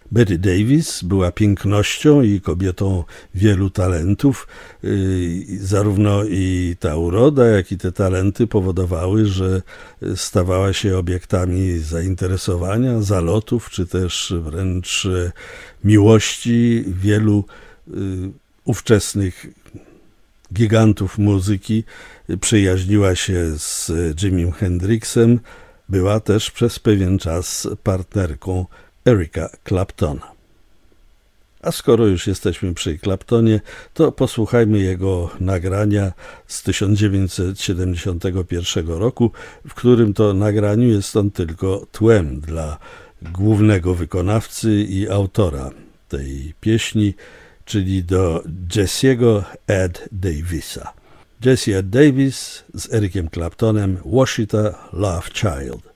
Betty Davis była pięknością i kobietą wielu talentów. Zarówno i ta uroda, jak i te talenty powodowały, że stawała się obiektami zainteresowania, zalotów, czy też wręcz miłości wielu ówczesnych gigantów muzyki. Przyjaźniła się z Jimim Hendrixem. Była też przez pewien czas partnerką Erica Claptona. A skoro już jesteśmy przy Claptonie, to posłuchajmy jego nagrania z 1971 roku, w którym to nagraniu jest on tylko tłem dla głównego wykonawcy i autora tej pieśni, czyli do Jesse'ego Ed Davisa. Jesse Ed Davis z Ericiem Claptonem, Washita Love Child.